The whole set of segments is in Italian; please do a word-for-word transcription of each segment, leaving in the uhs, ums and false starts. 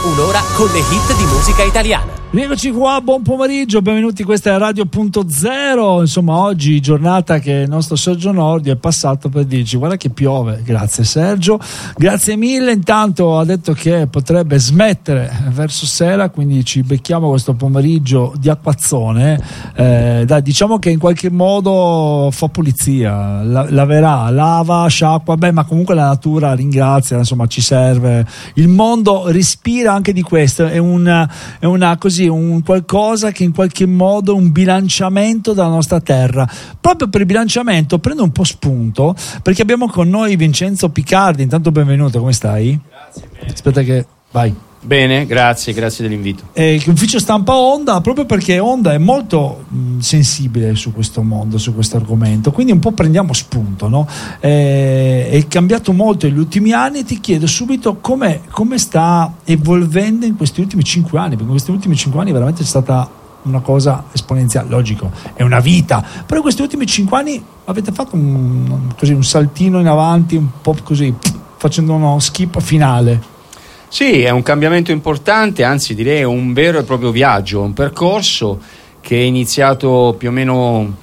un'ora con le hit di musica italiana. Rieccoci qua, buon pomeriggio, benvenuti, questa è Radio Punto Zero. Insomma, oggi giornata che il nostro Sergio Nordio è passato per dirci guarda che piove. Grazie Sergio, grazie mille. Intanto ha detto che potrebbe smettere verso sera, quindi ci becchiamo questo pomeriggio di acquazzone. Eh, dai, diciamo che in qualche modo fa pulizia, la, laverà, lava, sciacqua, beh, ma comunque la natura ringrazia, insomma ci serve. Il mondo respira anche di questo, è una, è una così un qualcosa che in qualche modo un bilanciamento della nostra terra. Proprio per il bilanciamento prendo un po' spunto perché abbiamo con noi Vincenzo Picardi. Intanto benvenuto, come stai? Grazie. Bene. Aspetta che vai. Bene, grazie, grazie dell'invito. Eh, ufficio stampa Onda, proprio perché Onda è molto mh, sensibile su questo mondo, su questo argomento, quindi un po' prendiamo spunto, no? Eh, è cambiato molto negli ultimi anni e ti chiedo subito come sta evolvendo in questi ultimi cinque anni, perché in questi ultimi cinque anni veramente è stata una cosa esponenziale. Logico, è una vita, però in questi ultimi cinque anni avete fatto un, così, un saltino in avanti, un po' così, facendo uno skip finale. Sì, è un cambiamento importante, anzi direi un vero e proprio viaggio, un percorso che è iniziato più o meno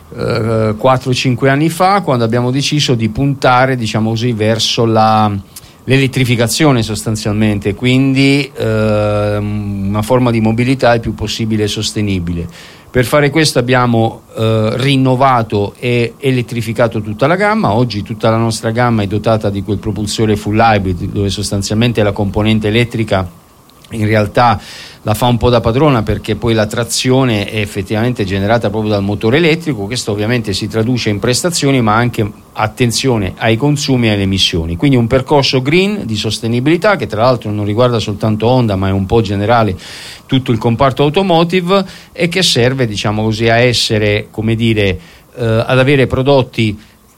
eh, quattro cinque anni fa, quando abbiamo deciso di puntare, diciamo così, verso la, l'elettrificazione sostanzialmente, quindi eh, una forma di mobilità il più possibile sostenibile. Per fare questo abbiamo eh, rinnovato e elettrificato tutta la gamma. Oggi tutta la nostra gamma è dotata di quel propulsore full hybrid, dove sostanzialmente la componente elettrica in realtà la fa un po' da padrona, perché poi la trazione è effettivamente generata proprio dal motore elettrico. Questo ovviamente si traduce in prestazioni, ma anche attenzione ai consumi e alle emissioni. Quindi un percorso green di sostenibilità che tra l'altro non riguarda soltanto Honda, ma è un po' generale tutto il comparto automotive, e che serve, diciamo così, a essere, come dire, eh, ad avere prodotti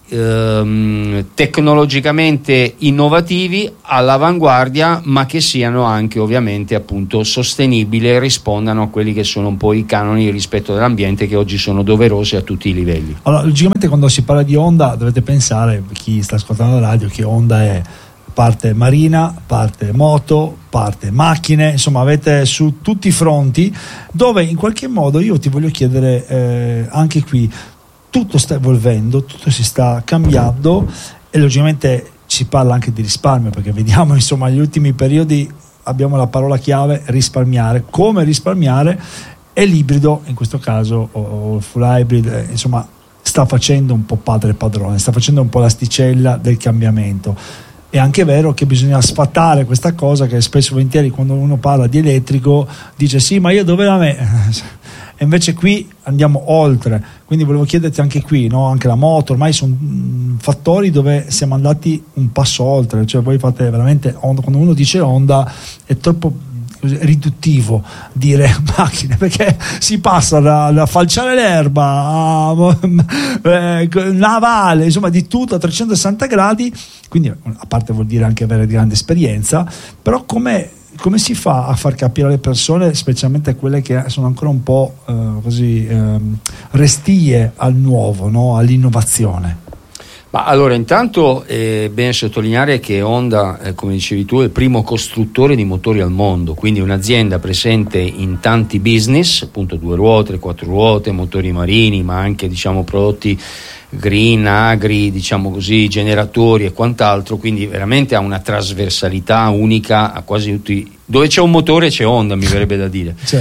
Ehm, tecnologicamente innovativi, all'avanguardia, ma che siano anche ovviamente appunto sostenibili e rispondano a quelli che sono un po' i canoni di rispetto dell'ambiente, che oggi sono doverosi a tutti i livelli. Allora, logicamente quando si parla di Honda dovete pensare, chi sta ascoltando la radio, che Honda è parte marina, parte moto, parte macchine, insomma avete su tutti i fronti, dove in qualche modo io ti voglio chiedere eh, anche qui, tutto sta evolvendo, tutto si sta cambiando e logicamente si parla anche di risparmio, perché vediamo insomma negli ultimi periodi abbiamo la parola chiave risparmiare. Come risparmiare? E l'ibrido, in questo caso o il full hybrid, eh, insomma sta facendo un po' padre e padrone, sta facendo un po' l'asticella del cambiamento. È anche vero che bisogna sfatare questa cosa, che spesso e volentieri quando uno parla di elettrico dice sì, ma io dove la me? E invece qui andiamo oltre, quindi volevo chiederti anche qui, no? Anche la moto, ormai sono mh, fattori dove siamo andati un passo oltre, cioè voi fate veramente Honda, quando uno dice Honda è troppo così, riduttivo dire macchine, perché si passa da, da falciare l'erba a eh, navale, insomma di tutto a trecentosessanta gradi, quindi a parte vuol dire anche avere grande esperienza, però come come si fa a far capire alle persone, specialmente quelle che sono ancora un po' eh, così eh, restie al nuovo, no? All'innovazione? Ma allora, intanto è bene sottolineare che Honda, eh, come dicevi tu, è il primo costruttore di motori al mondo, quindi un'azienda presente in tanti business, appunto due ruote, quattro ruote, motori marini, ma anche diciamo prodotti green, agri, diciamo così, generatori e quant'altro, quindi veramente ha una trasversalità unica a quasi tutti. Dove c'è un motore c'è Honda, mi verrebbe da dire. C'è,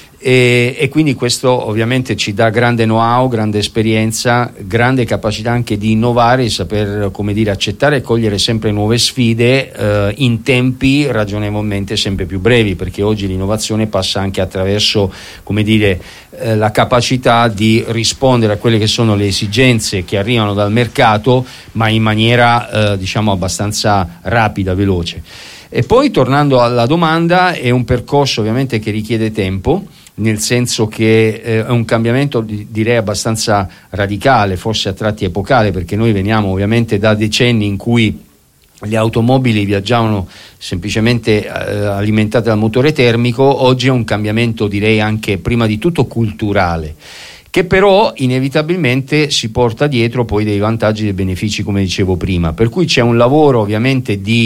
e, e quindi questo ovviamente ci dà grande know-how, grande esperienza, grande capacità anche di innovare, di saper, come dire, accettare e cogliere sempre nuove sfide eh, in tempi ragionevolmente sempre più brevi, perché oggi l'innovazione passa anche attraverso, come dire, eh, la capacità di rispondere a quelle che sono le esigenze che arrivano dal mercato, ma in maniera eh, diciamo abbastanza rapida, veloce. E poi, tornando alla domanda, è un percorso ovviamente che richiede tempo, nel senso che eh, è un cambiamento direi abbastanza radicale, forse a tratti epocale, perché noi veniamo ovviamente da decenni in cui le automobili viaggiavano semplicemente eh, alimentate dal motore termico. Oggi è un cambiamento direi anche prima di tutto culturale, che però inevitabilmente si porta dietro poi dei vantaggi e dei benefici, come dicevo prima, per cui c'è un lavoro ovviamente di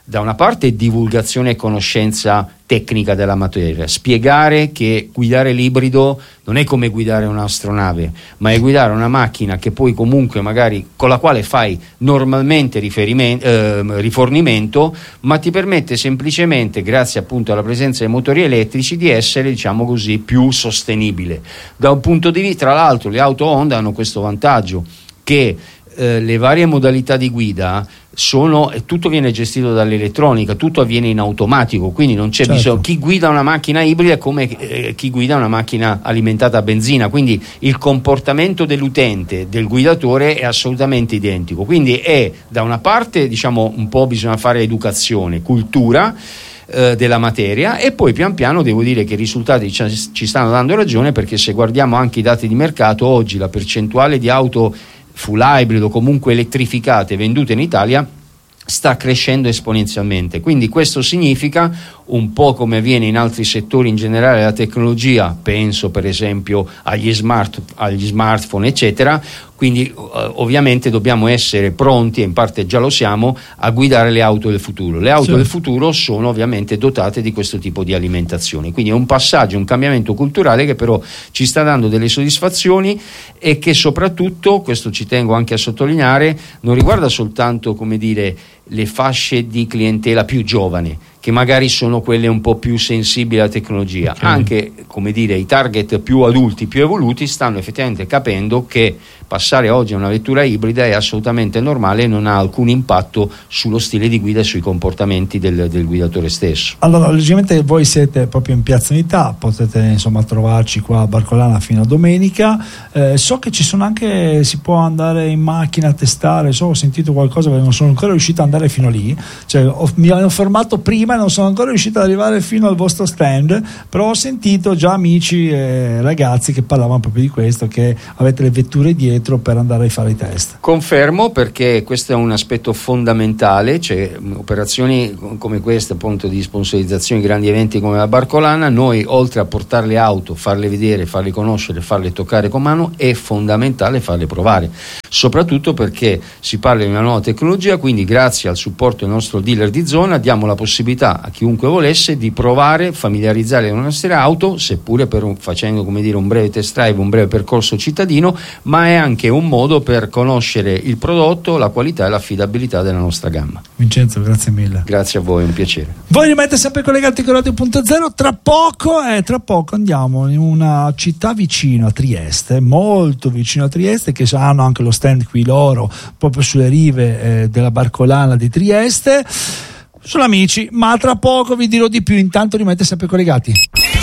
da una parte divulgazione e conoscenza tecnica della materia, spiegare che guidare l'ibrido non è come guidare un'astronave, ma è guidare una macchina che poi comunque magari con la quale fai normalmente riferimento, eh, rifornimento, ma ti permette semplicemente, grazie appunto alla presenza dei motori elettrici, di essere, diciamo così, più sostenibile. Da un punto di vista, tra l'altro, le auto Honda hanno questo vantaggio che eh, le varie modalità di guida sono, tutto viene gestito dall'elettronica, tutto avviene in automatico, quindi non c'è certo. bisogno. Chi guida una macchina ibrida è come eh, chi guida una macchina alimentata a benzina, quindi il comportamento dell'utente, del guidatore è assolutamente identico, quindi è da una parte, diciamo, un po' bisogna fare educazione, cultura eh, della materia, e poi pian piano devo dire che i risultati ci, ci stanno dando ragione, perché se guardiamo anche i dati di mercato, oggi la percentuale di auto full hybrid o comunque elettrificate vendute in Italia sta crescendo esponenzialmente. Quindi questo significa, un po' come avviene in altri settori in generale della tecnologia, penso per esempio agli smart, agli smartphone eccetera, quindi eh, ovviamente dobbiamo essere pronti, e in parte già lo siamo, a guidare le auto del futuro. Le auto sì. del futuro sono ovviamente dotate di questo tipo di alimentazione, quindi è un passaggio, un cambiamento culturale che però ci sta dando delle soddisfazioni, e che soprattutto, questo ci tengo anche a sottolineare, non riguarda soltanto, come dire, le fasce di clientela più giovane, che magari sono quelle un po' più sensibili alla tecnologia, okay. anche, come dire, i target più adulti, più evoluti, stanno effettivamente capendo che passare oggi a una vettura ibrida è assolutamente normale e non ha alcun impatto sullo stile di guida e sui comportamenti del, del guidatore stesso. Allora, logicamente voi siete proprio in Piazza Unità, potete insomma trovarci qua a Barcolana fino a domenica. Eh, so che ci sono anche, si può andare in macchina a testare, so, ho sentito qualcosa, perché non sono ancora riuscito ad andare fino lì, cioè ho, mi hanno fermato prima, non sono ancora riuscito ad arrivare fino al vostro stand, però ho sentito già amici e ragazzi che parlavano proprio di questo, che avete le vetture dietro per andare a fare i test. Confermo, perché questo è un aspetto fondamentale, cioè operazioni come queste, appunto, di sponsorizzazione di grandi eventi come la Barcolana, noi oltre a portare le auto, farle vedere, farle conoscere, farle toccare con mano, è fondamentale farle provare, soprattutto perché si parla di una nuova tecnologia, quindi grazie al supporto del nostro dealer di zona diamo la possibilità a chiunque volesse di provare, familiarizzare le nostre auto, seppure per un, facendo, come dire, un breve test drive, un breve percorso cittadino, ma è anche un modo per conoscere il prodotto, la qualità e l'affidabilità della nostra gamma. Vincenzo, grazie mille. Grazie a voi, è un piacere. Voi rimanete sempre collegati con Radio Punto Zero. Tra poco, eh, tra poco andiamo in una città vicino a Trieste, molto vicino a Trieste, che hanno anche lo stand qui loro, proprio sulle rive eh, della Barcolana di Trieste. Sono amici, ma tra poco vi dirò di più. Intanto rimanete sempre collegati.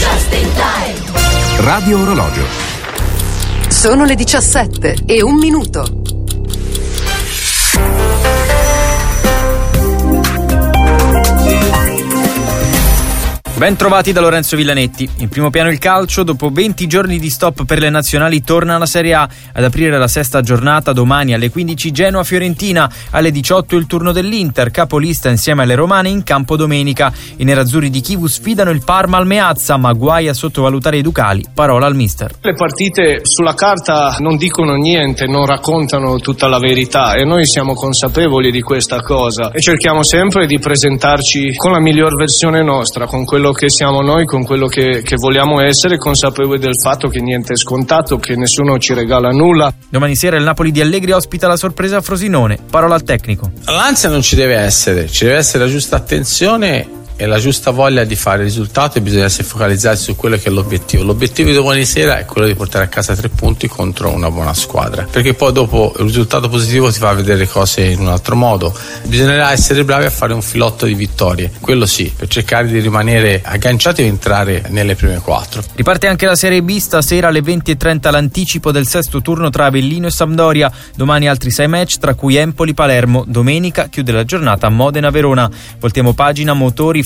Radio Orologio. Sono le diciassette e un minuto. Ben trovati da Lorenzo Villanetti. In primo piano il calcio, dopo venti giorni di stop per le nazionali torna la Serie A. Ad aprire la sesta giornata domani alle quindici Genoa-Fiorentina, alle diciotto il turno dell'Inter, capolista insieme alle romane in campo domenica. I nerazzurri di Chivu sfidano il Parma al Meazza, ma guai a sottovalutare i ducali, parola al mister. Le partite sulla carta non dicono niente, non raccontano tutta la verità, e noi siamo consapevoli di questa cosa e cerchiamo sempre di presentarci con la miglior versione nostra, con quello che siamo noi, con quello che, che vogliamo essere, consapevoli del fatto che niente è scontato, che nessuno ci regala nulla. Domani sera il Napoli di Allegri ospita la sorpresa a Frosinone, parola al tecnico. L'ansia non ci deve essere, ci deve essere la giusta attenzione e la giusta voglia di fare il risultato, e bisogna essere focalizzati su quello che è l'obiettivo. L'obiettivo di domani sera è quello di portare a casa tre punti contro una buona squadra, perché poi dopo il risultato positivo ti fa vedere le cose in un altro modo. Bisognerà essere bravi a fare un filotto di vittorie, quello sì, per cercare di rimanere agganciati e entrare nelle prime quattro. Riparte anche la Serie B, stasera alle venti e trenta l'anticipo del sesto turno tra Avellino e Sampdoria. Domani altri sei match, tra cui Empoli-Palermo. Domenica chiude la giornata Modena-Verona. Voltiamo pagina, motori,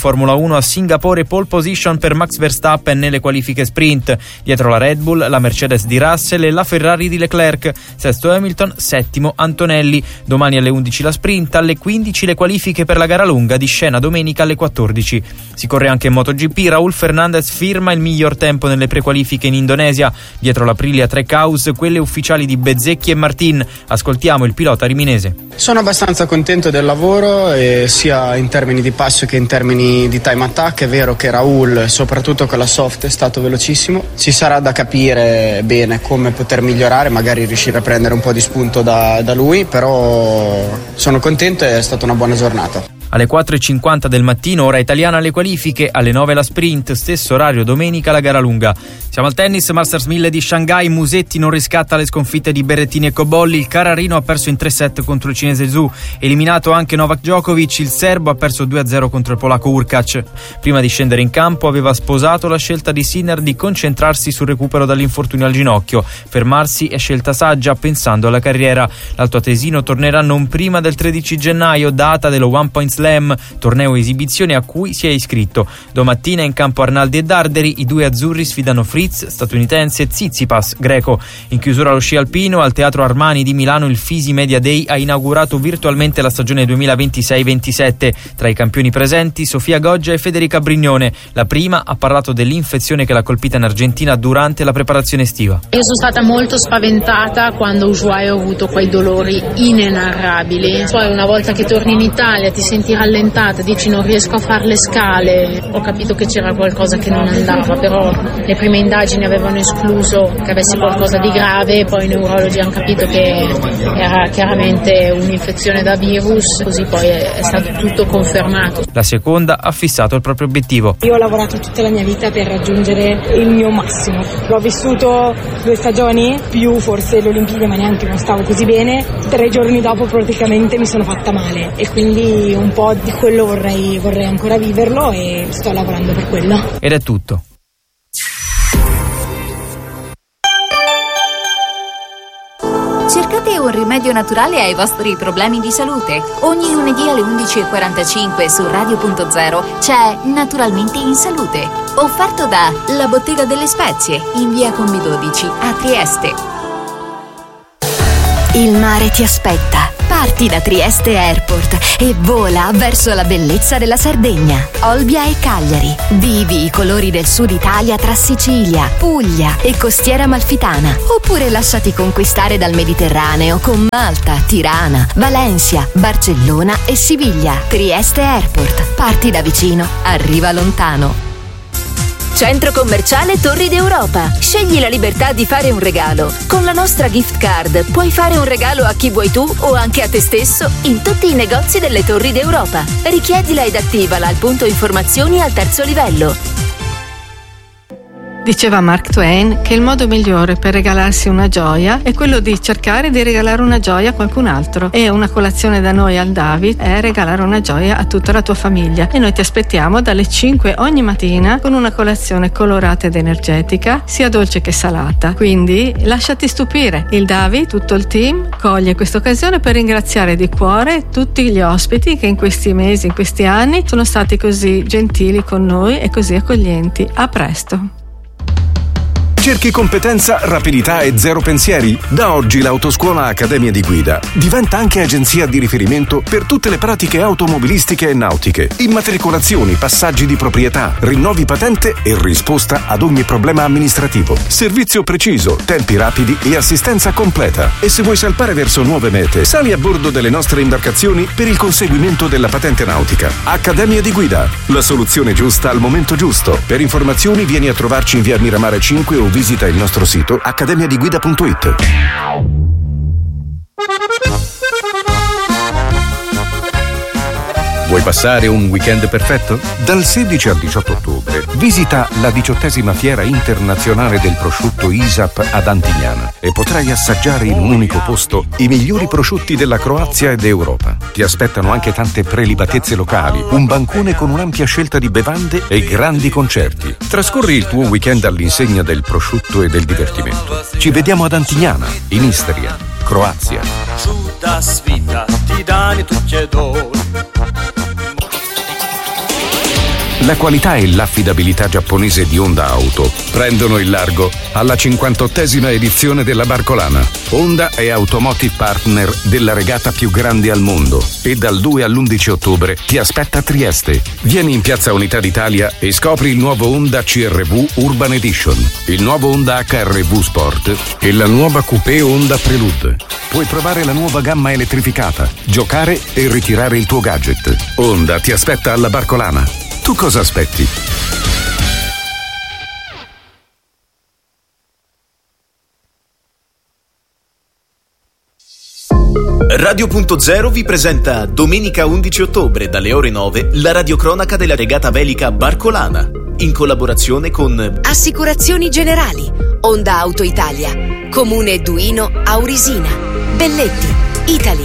Formula uno a Singapore, pole position per Max Verstappen nelle qualifiche sprint. Dietro la Red Bull, la Mercedes di Russell e la Ferrari di Leclerc. Sesto Hamilton, settimo Antonelli. Domani alle undici la sprint, alle quindici le qualifiche per la gara lunga, di scena domenica alle quattordici. Si corre anche in MotoGP, Raúl Fernández firma il miglior tempo nelle prequalifiche in Indonesia. Dietro l'Aprilia Trackhouse, quelle ufficiali di Bezzecchi e Martin. Ascoltiamo il pilota riminese. Sono abbastanza contento del lavoro, eh, sia in termini di passo che in termini di time attack. È vero che Raúl, soprattutto con la soft, è stato velocissimo. Ci sarà da capire bene come poter migliorare, magari riuscire a prendere un po' di spunto da, da lui, però sono contento e è stata una buona giornata. Alle quattro e cinquanta del mattino, ora italiana, le qualifiche, alle nove la sprint, stesso orario domenica la gara lunga. Siamo al tennis, Masters mille di Shanghai, Musetti non riscatta le sconfitte di Berrettini e Cobolli, il Carrarino ha perso in tre set contro il cinese Zhu, eliminato anche Novak Djokovic, il serbo ha perso due a zero contro il polacco Urkac. Prima di scendere in campo aveva sposato la scelta di Sinner di concentrarsi sul recupero dall'infortunio al ginocchio. Fermarsi è scelta saggia pensando alla carriera. L'altoatesino tornerà non prima del tredici gennaio, data dello One Point Slam, torneo esibizione a cui si è iscritto. Domattina in campo Arnaldi e Darderi, i due azzurri sfidano Fritz, statunitense, e Tsitsipas, greco. In chiusura allo sci alpino, al Teatro Armani di Milano il Fisi Media Day ha inaugurato virtualmente la stagione duemilaventisei ventisette. Tra i campioni presenti Sofia Goggia e Federica Brignone. La prima ha parlato dell'infezione che l'ha colpita in Argentina durante la preparazione estiva. Io sono stata molto spaventata quando Ushuaia ho avuto quei dolori inenarrabili. Poi una volta che torni in Italia ti senti rallentata, dici non riesco a fare le scale. Ho capito che c'era qualcosa che non andava, però le prime indagini avevano escluso che avessi qualcosa di grave, poi i neurologi hanno capito che era chiaramente un'infezione da virus, così poi è stato tutto confermato. La seconda ha fissato il proprio obiettivo. Io ho lavorato tutta la mia vita per raggiungere il mio massimo. L'ho vissuto due stagioni, più forse le Olimpiadi, ma neanche non stavo così bene. Tre giorni dopo praticamente mi sono fatta male e quindi un po' di quello vorrei, vorrei ancora viverlo e sto lavorando per quello. Ed è tutto. Cercate un rimedio naturale ai vostri problemi di salute. Ogni lunedì alle undici e quarantacinque su Radio Punto Zero c'è Naturalmente in Salute, offerto da La Bottega delle Spezie in via Combi dodici a Trieste. Il mare ti aspetta. Parti da Trieste Airport e vola verso la bellezza della Sardegna, Olbia e Cagliari. Vivi i colori del Sud Italia tra Sicilia, Puglia e Costiera Amalfitana. Oppure lasciati conquistare dal Mediterraneo con Malta, Tirana, Valencia, Barcellona e Siviglia. Trieste Airport. Parti da vicino, arriva lontano. Centro commerciale Torri d'Europa. Scegli la libertà di fare un regalo. Con la nostra gift card puoi fare un regalo a chi vuoi tu o anche a te stesso in tutti i negozi delle Torri d'Europa. Richiedila ed attivala al punto informazioni al terzo livello. Diceva Mark Twain che il modo migliore per regalarsi una gioia è quello di cercare di regalare una gioia a qualcun altro, e una colazione da noi al David è regalare una gioia a tutta la tua famiglia, e noi ti aspettiamo dalle cinque ogni mattina con una colazione colorata ed energetica, sia dolce che salata. Quindi lasciati stupire. Il David, tutto il team, coglie questa occasione per ringraziare di cuore tutti gli ospiti che in questi mesi, in questi anni sono stati così gentili con noi e così accoglienti. A presto. Cerchi competenza, rapidità e zero pensieri? Da oggi l'Autoscuola Accademia di Guida diventa anche agenzia di riferimento per tutte le pratiche automobilistiche e nautiche. Immatricolazioni, passaggi di proprietà, rinnovi patente e risposta ad ogni problema amministrativo. Servizio preciso, tempi rapidi e assistenza completa. E se vuoi salpare verso nuove mete, sali a bordo delle nostre imbarcazioni per il conseguimento della patente nautica. Accademia di Guida, la soluzione giusta al momento giusto. Per informazioni vieni a trovarci in via Miramare cinque o visita il nostro sito accademia di guida punto it. Vuoi passare un weekend perfetto? Dal sedici al diciotto ottobre visita la diciottesima Fiera Internazionale del Prosciutto I S A P ad Antignana e potrai assaggiare in un unico posto i migliori prosciutti della Croazia ed Europa. Ti aspettano anche tante prelibatezze locali, un bancone con un'ampia scelta di bevande e grandi concerti. Trascorri il tuo weekend all'insegna del prosciutto e del divertimento. Ci vediamo ad Antignana, in Istria, Croazia. La qualità e l'affidabilità giapponese di Honda Auto prendono il largo alla cinquantottesima edizione della Barcolana. Honda è Automotive Partner della regata più grande al mondo e dal due all'undici ottobre ti aspetta a Trieste. Vieni in Piazza Unità d'Italia e scopri il nuovo Honda C R V Urban Edition, il nuovo Honda H R V Sport e la nuova Coupé Honda Prelude. Puoi provare la nuova gamma elettrificata, giocare e ritirare il tuo gadget. Honda ti aspetta alla Barcolana. Tu cosa aspetti? Radio punto zero vi presenta domenica undici ottobre dalle ore nove la radiocronaca della regata velica Barcolana in collaborazione con Assicurazioni Generali, Honda Auto Italia, Comune Duino Aurisina, Belletti, Italy.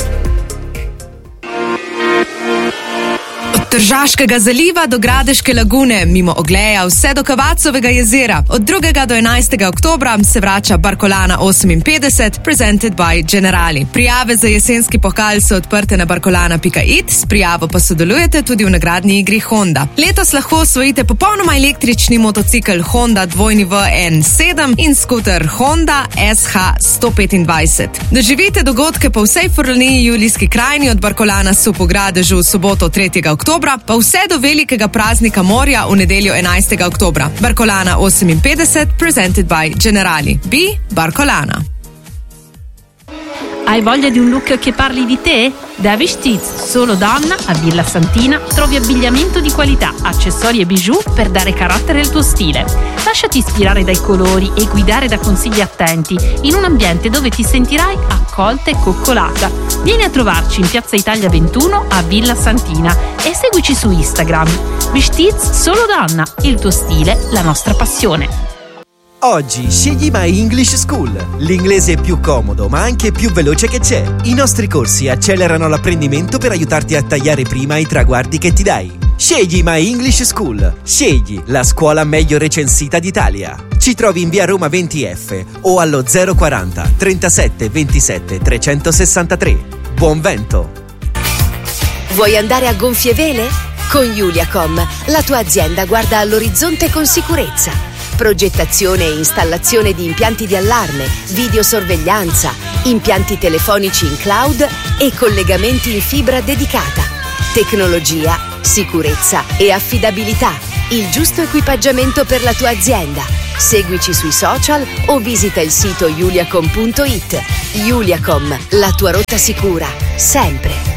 Od Tržaškega zaliva do Gradeške lagune, mimo Ogleja vse do Kavacovega jezera. Od drugega do enajstega oktobra se vrača Barcolana oseminpetdeset, presented by Generali. Prijave za jesenski pokal so odprte na barcolana pika it, s prijavo pa sodelujete tudi v nagradni igri Honda. Letos lahko osvojite popolnoma električni motocikel Honda W V N sedem in skuter Honda S H sto petindvajset. Doživite dogodke po vsej Furlaniji Julijski krajini od Barcolana Sup v Gradežu v soboto tretjega oktobra, pa vse do velikega praznika morja v nedeljo enajstega oktobra. Barcolana oseminpetdeset, presented by Generali. Be Barcolana. Hai voglia di un look che parli di te? Da Vestiz, solo donna, a Villa Santina, trovi abbigliamento di qualità, accessori e bijou per dare carattere al tuo stile. Lasciati ispirare dai colori e guidare da consigli attenti in un ambiente dove ti sentirai accolta e coccolata. Vieni a trovarci in Piazza Italia ventuno a Villa Santina e seguici su Instagram. Vestiz, solo donna, il tuo stile, la nostra passione. Oggi scegli My English School, l'inglese più comodo ma anche più veloce che c'è. I nostri corsi accelerano l'apprendimento per aiutarti a tagliare prima i traguardi che ti dai. Scegli My English School, scegli la scuola meglio recensita d'Italia. Ci trovi in via Roma venti F o allo zero quaranta trentasette ventisette trecentosessantatré. Buon vento! Vuoi andare a gonfie vele? Con Juliacom, la tua azienda guarda all'orizzonte con sicurezza. Progettazione e installazione di impianti di allarme, videosorveglianza, impianti telefonici in cloud e collegamenti in fibra dedicata. Tecnologia, sicurezza e affidabilità. Il giusto equipaggiamento per la tua azienda. Seguici sui social o visita il sito juliacom punto it. Juliacom, la tua rotta sicura, sempre.